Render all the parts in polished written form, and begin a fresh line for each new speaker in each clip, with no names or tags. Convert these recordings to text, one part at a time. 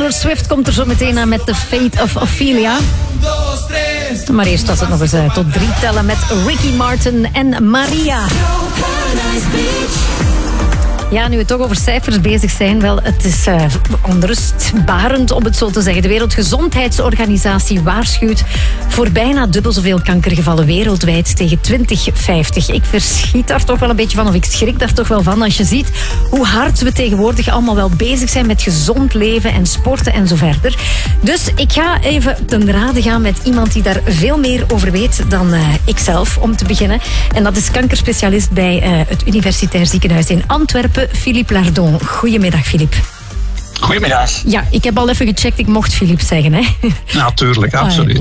Taylor Swift komt er zo meteen aan met The Fate of Ophelia. Maar eerst was het nog eens tot 3 tellen met Ricky Martin en Maria. Ja, nu we toch over cijfers bezig zijn, wel, het is onrustbarend om het zo te zeggen. De Wereldgezondheidsorganisatie waarschuwt voor bijna dubbel zoveel kankergevallen wereldwijd tegen 2050. Ik verschiet daar toch wel een beetje van, of ik schrik daar toch wel van, als je ziet hoe hard we tegenwoordig allemaal wel bezig zijn met gezond leven en sporten en zo verder. Dus ik ga even ten rade gaan met iemand die daar veel meer over weet dan ikzelf, om te beginnen. En dat is kankerspecialist bij het Universitair Ziekenhuis in Antwerpen, Philippe Lardon. Goedemiddag, Philippe.
Goedemiddag.
Ja, ik heb al even gecheckt, ik mocht Philippe zeggen, hè?
Natuurlijk, absoluut.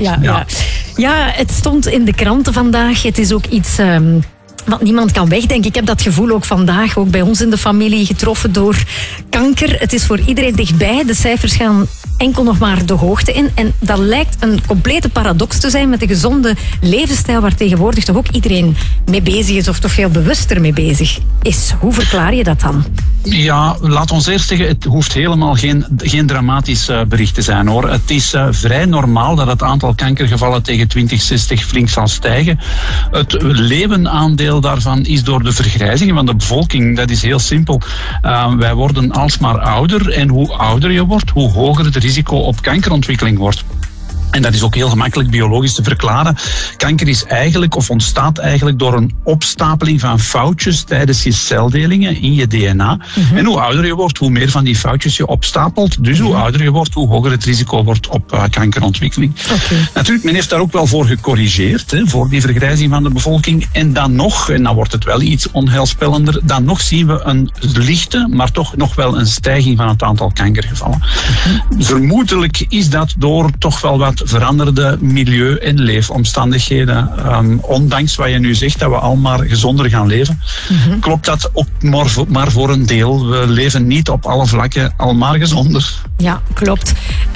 Ja, het stond in de kranten vandaag. Het is ook iets wat niemand kan wegdenken. Ik heb dat gevoel ook vandaag, ook bij ons in de familie, getroffen door kanker. Het is voor iedereen dichtbij. De cijfers gaan enkel nog maar de hoogte in. En dat lijkt een complete paradox te zijn met de gezonde levensstijl waar tegenwoordig toch ook iedereen mee bezig is, of toch veel bewuster mee bezig is. Hoe verklaar je dat dan?
Ja, laat ons eerst zeggen, het hoeft helemaal geen dramatisch bericht te zijn, hoor. Het is vrij normaal dat het aantal kankergevallen tegen 2060 flink zal stijgen. Het levenaandeel daarvan is door de vergrijzing van de bevolking. Dat is heel simpel. Wij worden alsmaar ouder en hoe ouder je wordt, hoe hoger het risico op kankerontwikkeling wordt. En dat is ook heel gemakkelijk biologisch te verklaren. Kanker is eigenlijk, of ontstaat eigenlijk door een opstapeling van foutjes tijdens je celdelingen in je DNA. Mm-hmm. En hoe ouder je wordt, hoe meer van die foutjes je opstapelt. Dus hoe ouder je wordt, hoe hoger het risico wordt op kankerontwikkeling. Okay. Natuurlijk, men heeft daar ook wel voor gecorrigeerd, hè, voor die vergrijzing van de bevolking. En dan nog, en dan wordt het wel iets onheilspellender, dan nog zien we een lichte, maar toch nog wel een stijging van het aantal kankergevallen. Mm-hmm. Vermoedelijk is dat door toch wel wat veranderde milieu- en leefomstandigheden. Ondanks wat je nu zegt, dat we al maar gezonder gaan leven, klopt dat ook maar voor een deel. We leven niet op alle vlakken al maar gezonder.
Ja, klopt.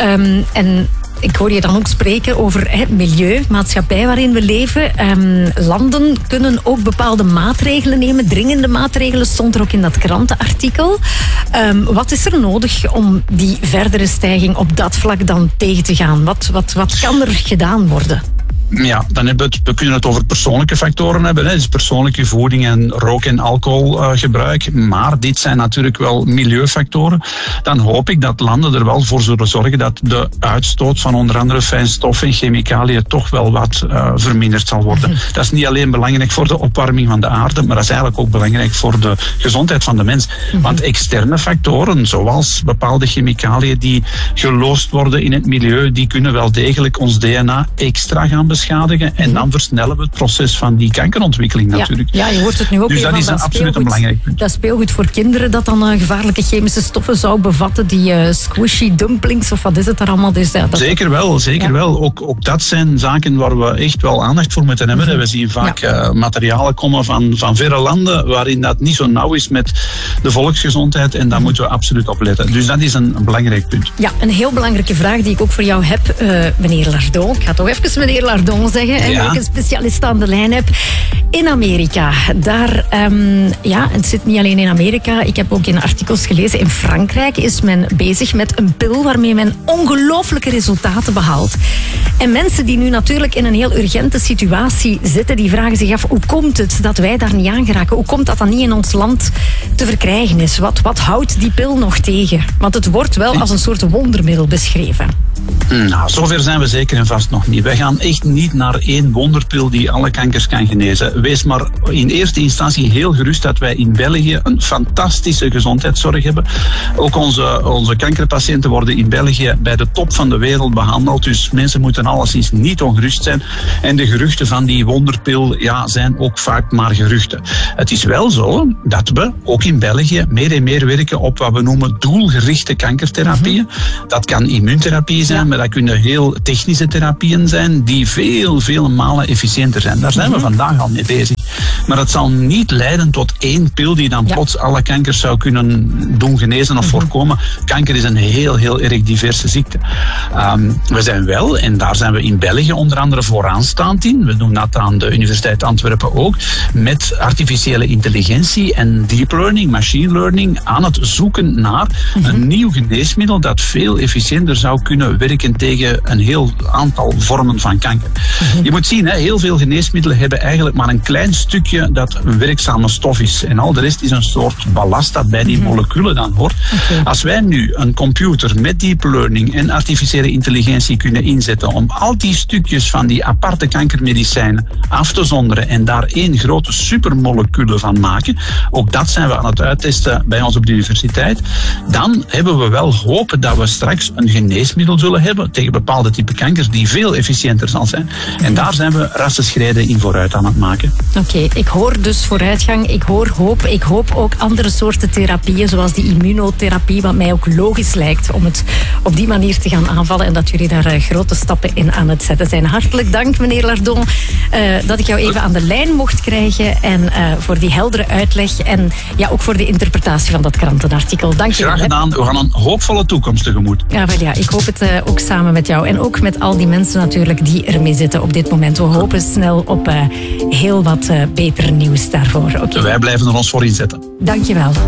En ik hoor je dan ook spreken over het milieu, maatschappij waarin we leven. Landen kunnen ook bepaalde maatregelen nemen, dringende maatregelen, stond er ook in dat krantenartikel. Wat is er nodig om die verdere stijging op dat vlak dan tegen te gaan? Wat kan er gedaan worden?
Ja, dan we kunnen het over persoonlijke factoren hebben. Hè. Dus persoonlijke voeding en rook- en alcoholgebruik. Maar dit zijn natuurlijk wel milieufactoren. Dan hoop ik dat landen er wel voor zullen zorgen dat de uitstoot van onder andere fijnstoffen en chemicaliën toch wel wat verminderd zal worden. Dat is niet alleen belangrijk voor de opwarming van de aarde, maar dat is eigenlijk ook belangrijk voor de gezondheid van de mens. Want externe factoren, zoals bepaalde chemicaliën die geloosd worden in het milieu, die kunnen wel degelijk ons DNA extra gaan beschadigen. En dan versnellen we het proces van die kankerontwikkeling natuurlijk.
Ja, je hoort het nu ook
dus dat is absoluut een belangrijk punt.
Dat speelgoed voor kinderen dat dan gevaarlijke chemische stoffen zou bevatten, die squishy dumplings of wat is het daar allemaal? Dus,
zeker wel. Ook dat zijn zaken waar we echt wel aandacht voor moeten hebben. We zien vaak materialen komen van verre landen waarin dat niet zo nauw is met de volksgezondheid en daar moeten we absoluut op letten. Dus dat is een belangrijk punt.
Ja, een heel belangrijke vraag die ik ook voor jou heb, meneer Lardon. Ik ga toch even meneer Lardon zeggen, en ik een specialist aan de lijn heb. In Amerika, daar, het zit niet alleen in Amerika, ik heb ook in artikels gelezen, in Frankrijk is men bezig met een pil waarmee men ongelooflijke resultaten behaalt. En mensen die nu natuurlijk in een heel urgente situatie zitten, die vragen zich af, hoe komt het dat wij daar niet aan geraken? Hoe komt dat dan niet in ons land te verkrijgen is? Wat houdt die pil nog tegen? Want het wordt wel als een soort wondermiddel beschreven.
Nou, zover zijn we zeker en vast nog niet. Wij gaan echt niet naar één wonderpil die alle kankers kan genezen. Wees maar in eerste instantie heel gerust dat wij in België een fantastische gezondheidszorg hebben. Ook onze kankerpatiënten worden in België bij de top van de wereld behandeld. Dus mensen moeten alleszins niet ongerust zijn. En de geruchten van die wonderpil zijn ook vaak maar geruchten. Het is wel zo dat we ook in België meer en meer werken op wat we noemen doelgerichte kankertherapieën. Dat kan immuuntherapie zijn, maar dat kunnen heel technische therapieën zijn die veel malen efficiënter zijn. Daar zijn we vandaag al mee bezig. Maar het zal niet leiden tot één pil die dan plots alle kankers zou kunnen doen genezen of voorkomen. Kanker is een heel erg diverse ziekte. We zijn wel, en daar zijn we in België onder andere vooraanstaand in, we doen dat aan de Universiteit Antwerpen ook, met artificiële intelligentie en deep learning, machine learning, aan het zoeken naar een nieuw geneesmiddel dat veel efficiënter zou kunnen werken tegen een heel aantal vormen van kanker. Je moet zien, heel veel geneesmiddelen hebben eigenlijk maar een klein stukje dat een werkzame stof is. En al de rest is een soort ballast dat bij die moleculen dan hoort. Als wij nu een computer met deep learning en artificiële intelligentie kunnen inzetten om al die stukjes van die aparte kankermedicijnen af te zonderen en daar één grote supermolecule van maken, ook dat zijn we aan het uittesten bij ons op de universiteit, dan hebben we wel hoop dat we straks een geneesmiddel zullen hebben tegen bepaalde type kankers die veel efficiënter zal zijn. En daar zijn we rassenschreden in vooruit aan het maken.
Oké, ik hoor dus vooruitgang, ik hoor hoop. Ik hoop ook andere soorten therapieën, zoals die immunotherapie, wat mij ook logisch lijkt om het op die manier te gaan aanvallen en dat jullie daar grote stappen in aan het zetten zijn. Hartelijk dank, meneer Lardon, dat ik jou even aan de lijn mocht krijgen en voor die heldere uitleg en ook voor de interpretatie van dat krantenartikel. Dank je wel.
Graag gedaan. We gaan een hoopvolle toekomst tegemoet.
Ja, wel ja, ik hoop het ook samen met jou en ook met al die mensen natuurlijk die ermee zitten op dit moment. We hopen snel op heel wat beter nieuws daarvoor.
Wij blijven er ons voor inzetten.
Dank je wel.